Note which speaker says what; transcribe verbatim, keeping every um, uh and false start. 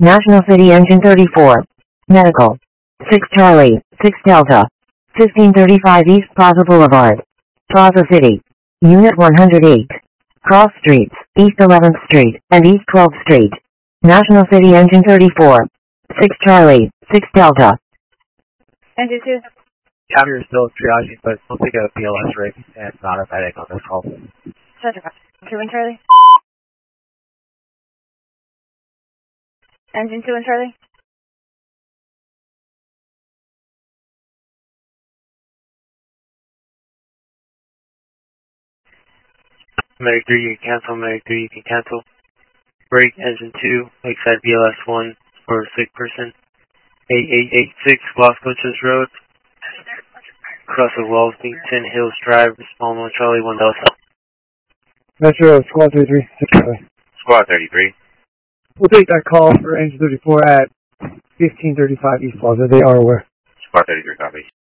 Speaker 1: National City Engine thirty-four. Medical. six Charlie, six Delta. fifteen thirty-five East Plaza Boulevard. Plaza City. Unit one hundred eight. Cross Streets, East eleventh Street, and East twelfth Street. National City Engine thirty-four. six Charlie, six Delta.
Speaker 2: Engine two.
Speaker 3: Counter is still triaging, but we'll take a P L S rig and not a medic on this call.
Speaker 2: Center. Two and Charlie. Engine two and Charlie.
Speaker 3: Medic three, you can cancel. Medic three, you can cancel. Break engine two, Lakeside B L S one for a sick person. eight eight eight six Los Coches Road. Cross of Wellington Hills Drive, Smallmouth Charlie one Delta.
Speaker 4: Metro, Squad thirty-three, six Charlie.
Speaker 3: Squad thirty-three.
Speaker 4: We'll take that call for engine thirty-four at fifteen thirty-five East Plaza. They are aware.
Speaker 3: Squad thirty-three, copy.